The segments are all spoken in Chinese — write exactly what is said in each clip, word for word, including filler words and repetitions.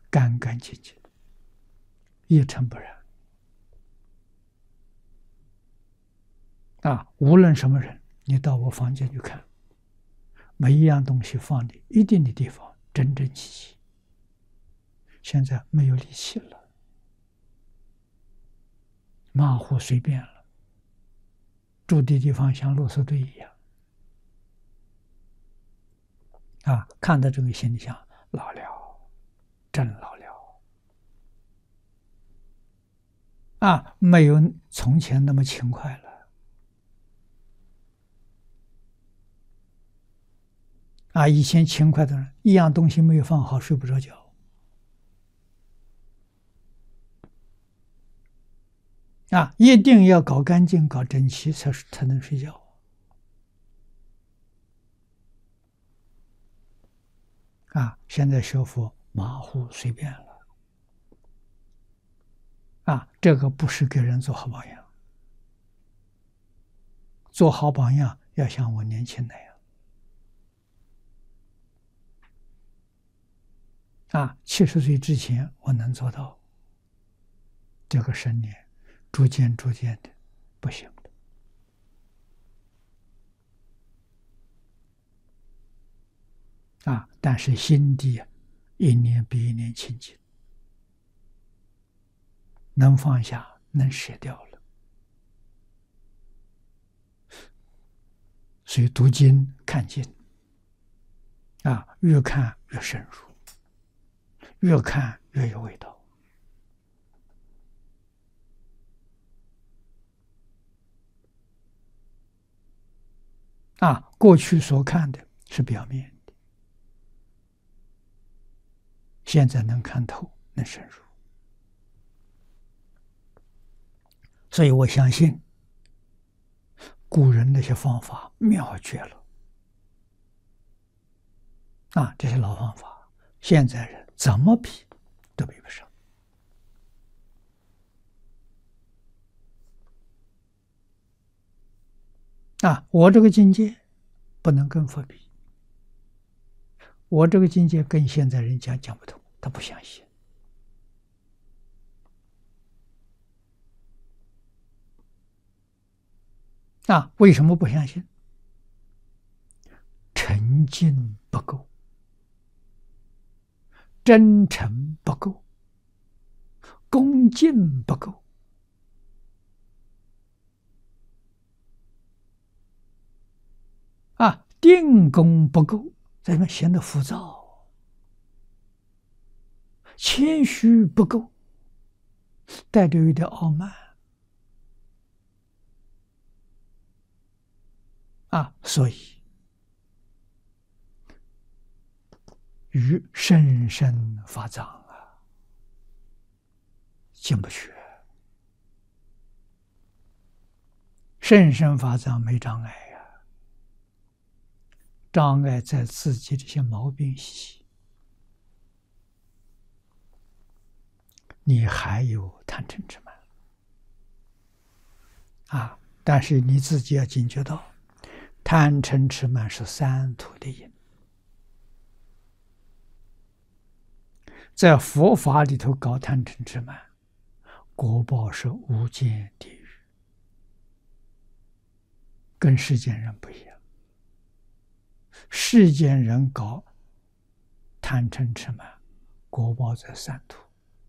干干净净，一尘不染。啊，无论什么人，你到我房间去看，每一样东西放的一定的地方，整整齐齐。现在没有力气了，马虎随便了，住的地方像垃圾堆一样。啊，看到这个心里想，老了，真老了。啊，没有从前那么勤快了。啊，以前勤快的人，一样东西没有放好，睡不着觉。啊，一定要搞干净、搞整齐，才才能睡觉。啊，现在学佛马虎随便了。啊，这个不是给人做好榜样。做好榜样要像我年轻那样。啊，七十岁之前我能做到，这个十年逐渐逐渐的不行的。啊，但是心地一年比一年清净，能放下，能舍掉了。所以读经看经，啊，越看越深入，越看越有味道。啊，过去所看的是表面的，现在能看透，能深入。所以我相信古人那些方法妙绝了。啊，这些老方法，现在人怎么比都比不上。啊，我这个境界不能跟佛比，我这个境界跟现在人讲讲不通，他不相信。啊，为什么不相信？诚敬不够，真诚不够，恭敬不够。啊，定功不够，在那显得浮躁；谦虚不够，带着有点傲慢。啊，所以与甚深法障啊，进不去。甚深法障没障碍呀、啊，障碍在自己这些毛病习气。你还有贪嗔痴慢啊，但是你自己要警觉到，贪嗔痴慢是三途的因，在佛法里头搞贪嗔痴慢，果报是无间地狱，跟世间人不一样。世间人搞贪嗔痴慢，果报在三途。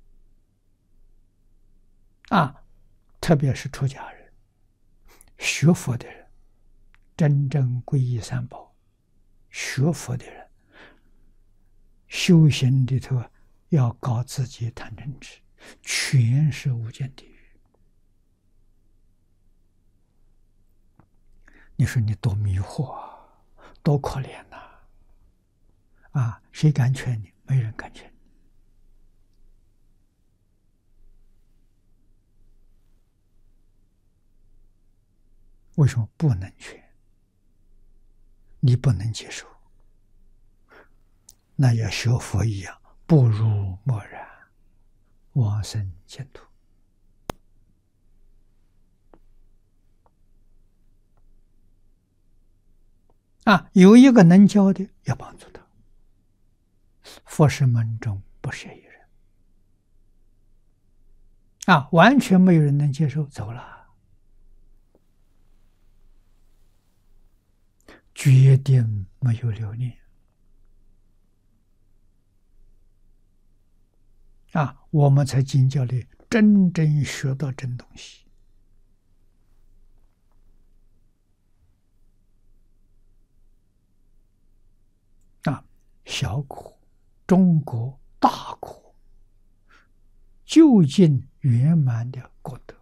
啊，特别是出家人、学佛的人，真正皈依三宝、学佛的人，修行里头要搞自己贪嗔痴，全是无间地狱。你说你多迷惑啊，多可怜呐！啊，谁敢劝你？没人敢劝你。为什么不能劝？你不能接受，那要学佛一样，不如默然，往生净土。啊，有一个能教的，要帮助他。佛是门中不舍一人。 啊，完全没有人能接受，走了，决定没有留念。啊，我们才经教里真正学到真东西。啊，小果、中果、大果，究竟圆满的果德，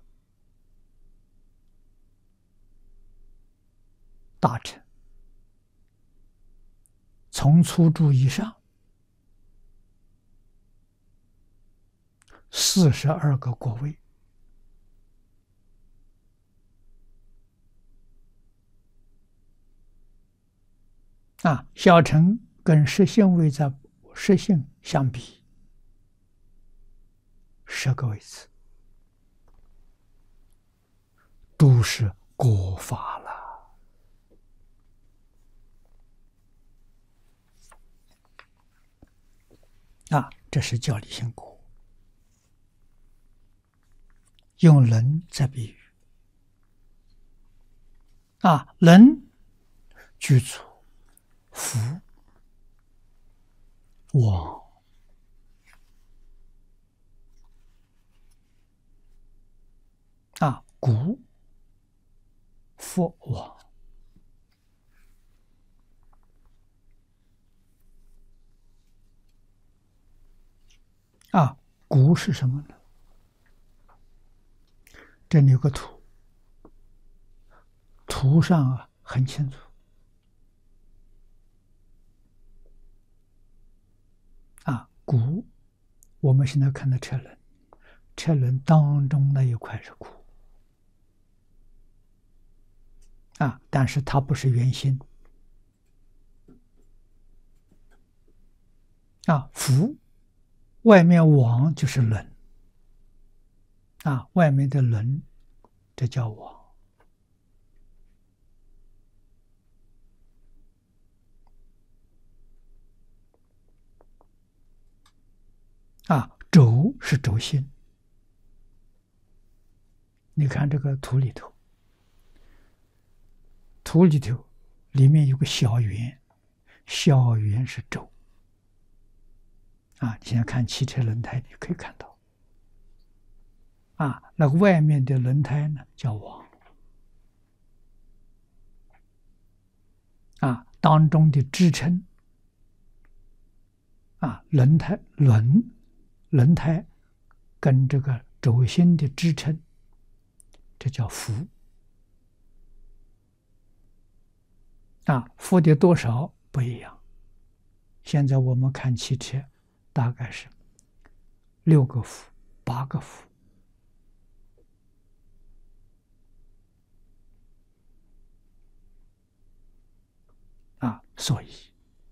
大乘从初住以上，四十二个果位。啊，小乘跟实性位在实性相比，十个位次都是果法了。啊，这是教理性果，用人在比喻。啊，人具足福往。啊，古福往。啊，古是什么呢？这里有个图，图上啊很清楚。啊，骨，我们现在看的车轮，车轮当中那一块是骨。啊，但是它不是圆心。啊，符，外面网就是轮。啊，外面的轮，这叫网。啊，轴是轴心。你看这个图里头，图里头里面有个小圆，小圆是轴。啊，你现在看汽车轮胎，你可以看到。啊，那个外面的轮胎呢叫网。啊，当中的支撑。啊，轮胎轮轮胎跟这个轴心的支撑，这叫幅。啊，幅的多少不一样。现在我们看汽车，大概是六个幅、八个幅。啊，所以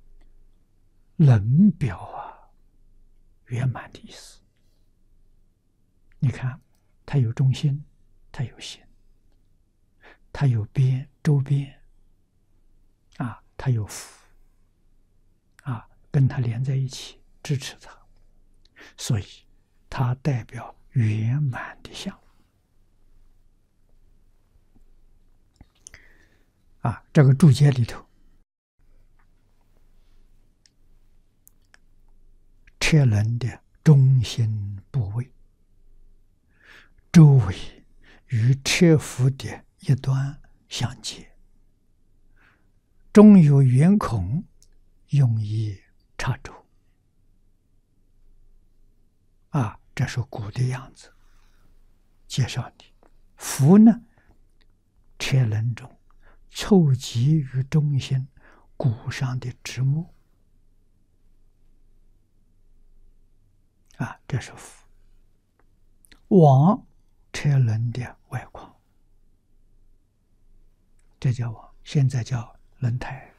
人表啊，圆满的意思。你看，它有中心，它有心，它有边，周边，啊，它有符，啊，跟它连在一起，支持它，所以它代表圆满的相。啊，这个注解里头，车轮的中心部位，周围与车腹的一端相接，中有圆孔，用以插轴。啊，这是骨的样子。介绍你，符呢，车轮中凑集于中心骨上的直木。啊，这是符。网，车轮的外框，这叫网，现在叫轮胎。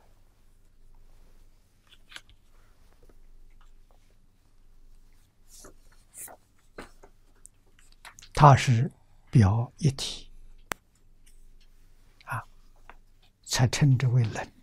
它是表一体，啊，才称之为轮。